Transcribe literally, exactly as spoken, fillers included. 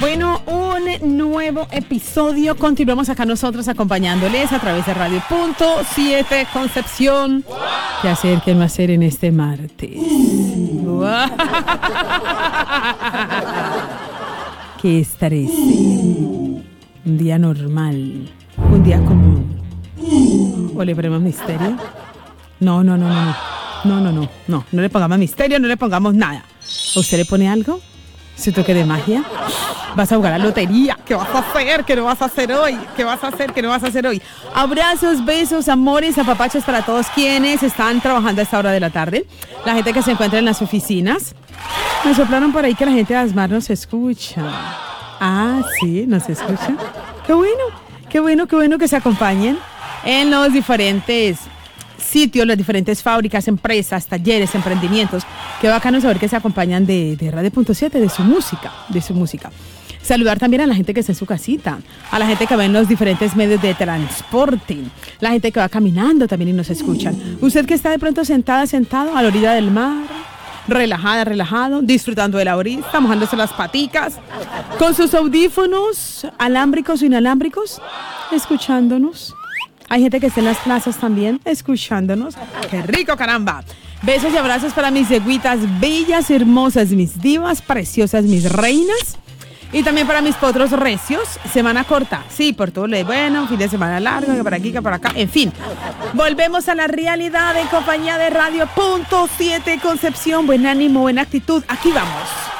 Bueno, un nuevo episodio. Continuamos acá nosotros acompañándoles a través de Radio Punto siete Concepción. ¿Qué hacer, qué no hacer en este martes? ¿Qué estaré? Un día normal, un día común. ¿O le ponemos misterio? No, no, no, no, no. No, no, no, no. No le pongamos misterio, no le pongamos nada. ¿A usted le pone algo? ¿Su toque de magia? ¿Vas a jugar a la lotería? ¿Qué vas a hacer? ¿Qué no vas a hacer hoy? ¿Qué vas a hacer? ¿Qué no vas a hacer hoy? Abrazos, besos, amores, apapachos para todos quienes están trabajando a esta hora de la tarde. La gente que se encuentra en las oficinas. Me soplaron por ahí que la gente de ASMAR nos escucha. Ah, sí, nos escucha. Qué bueno, qué bueno, qué bueno que se acompañen en los diferentes sitios, las diferentes fábricas, empresas, talleres, emprendimientos. Qué bacano saber que se acompañan de, de Radio Punto siete, de su música, de su música. Saludar también a la gente que está en su casita, a la gente que va en los diferentes medios de transporte, la gente que va caminando también y nos escuchan. Usted que está de pronto sentada, sentado a la orilla del mar, relajada, relajado, disfrutando de la brisa, mojándose las paticas, con sus audífonos alámbricos o inalámbricos, escuchándonos. Hay gente que está en las plazas también, escuchándonos. ¡Qué rico, caramba! Besos y abrazos para mis yeguitas bellas, hermosas, mis divas, preciosas, mis reinas. Y también para mis potros recios. Semana corta, sí, por todo lo bueno, fin de semana largo, que por aquí, que por acá. En fin, volvemos a la realidad en compañía de Radio Punto siete Concepción. Buen ánimo, buena actitud. Aquí vamos.